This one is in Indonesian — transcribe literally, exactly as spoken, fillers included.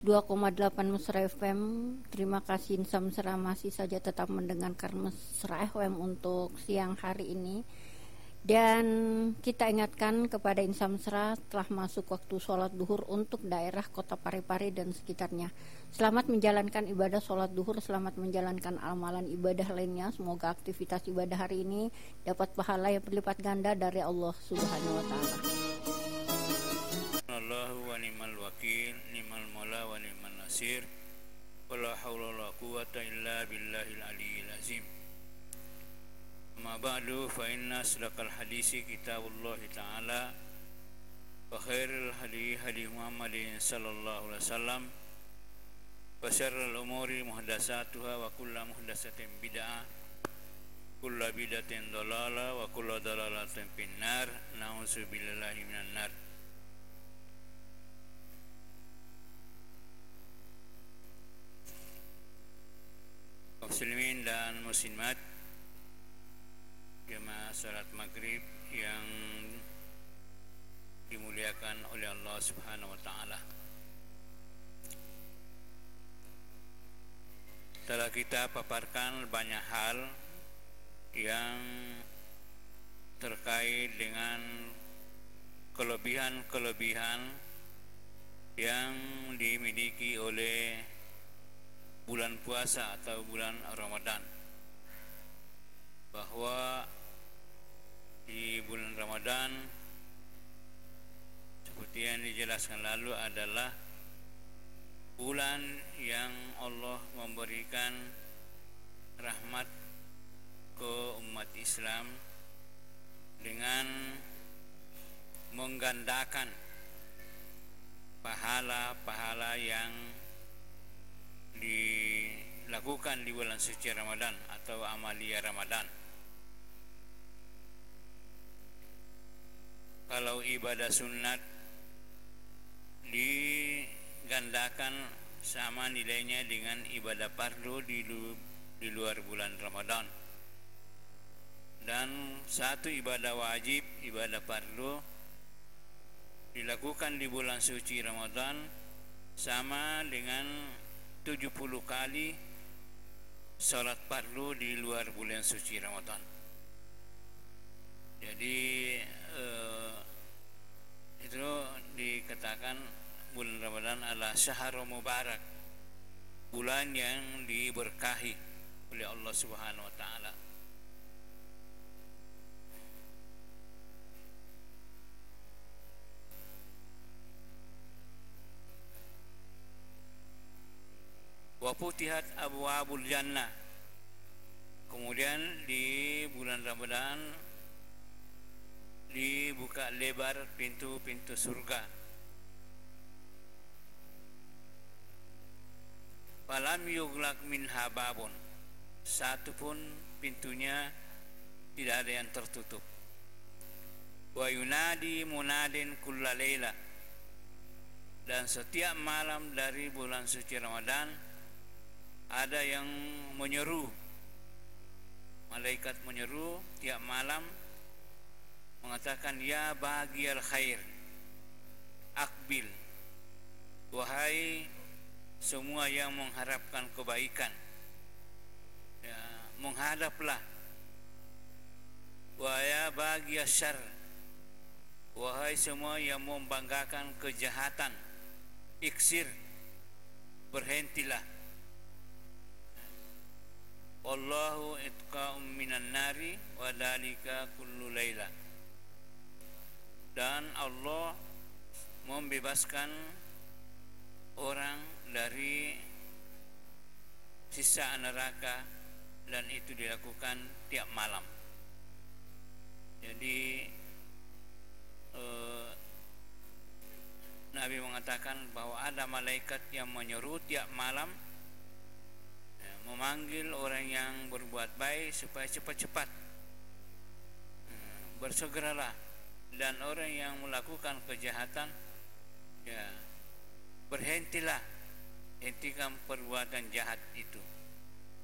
dua koma delapan Mesra F M. Terima kasih Insa Mesra masih saja tetap mendengarkan Mesra F M untuk siang hari ini. Dan kita ingatkan kepada Insa Mesra telah masuk waktu sholat duhur untuk daerah Kota Parepare dan sekitarnya. Selamat menjalankan ibadah sholat duhur, selamat menjalankan amalan ibadah lainnya. Semoga aktivitas ibadah hari ini dapat pahala yang berlipat ganda dari Allah Subhanahu wa Ta'ala. Allahu wa ni'mal wakil, ni'mal maula wa ni'mal nasir. Wala haula wala quwwata illa billahil aliyyil azim. Amma ba'du, fa inna asdaqal hadisi kitabullah ta'ala wa khairul hadi hadi Muhammadin sallallahu alaihi wasallam wa syarrul umuri muhdatsatuha wa kullu muhdatsatin bid'ah kullu bid'atin dhalalah wa kullu dhalalatin finnar. Na'udzubillahi minan nar. Muslimin dan muslimat, jemaah salat maghrib yang dimuliakan oleh Allah Subhanahu wa Ta'ala. Telah kita paparkan banyak hal yang terkait dengan kelebihan-kelebihan yang dimiliki oleh bulan puasa atau bulan Ramadan, bahwa di bulan Ramadan seperti yang dijelaskan lalu adalah bulan yang Allah memberikan rahmat ke umat Islam dengan menggandakan pahala-pahala yang dilakukan di bulan suci Ramadan atau amalia Ramadan. Kalau ibadah sunat digandakan sama nilainya dengan ibadah fardu di, lu, di luar bulan Ramadan. Dan satu ibadah wajib, ibadah fardu dilakukan di bulan suci Ramadan sama dengan tujuh puluh kali salat fardu di luar bulan suci Ramadan. Jadi eh, itu dikatakan bulan Ramadan adalah syahrul mubarak, bulan yang diberkahi oleh Allah Subhanahu wa Ta'ala. Wa futihat abwabul jannah. Kemudian di bulan Ramadan dibuka lebar pintu-pintu surga. Falam yughlaq minha babun. Satu pun pintunya tidak ada yang tertutup. Wa yunadi munadin kulla laila. Dan setiap malam dari bulan suci Ramadan ada yang menyeru, malaikat menyeru tiap malam mengatakan, ya baghiyal khair akbil, wahai semua yang mengharapkan kebaikan, ya, menghadaplah. Wa ya baghiyas syarr, wahai semua yang membanggakan kejahatan, iksir, berhentilah. Wallahu itqa'um minan nari wa dalika kullu laila. Dan Allah membebaskan orang dari siksa neraka, dan itu dilakukan tiap malam. Jadi eh, Nabi mengatakan bahwa ada malaikat yang menyeru tiap malam, memanggil orang yang berbuat baik supaya cepat-cepat bersegeralah, dan orang yang melakukan kejahatan, ya, berhentilah, hentikan perbuatan jahat itu.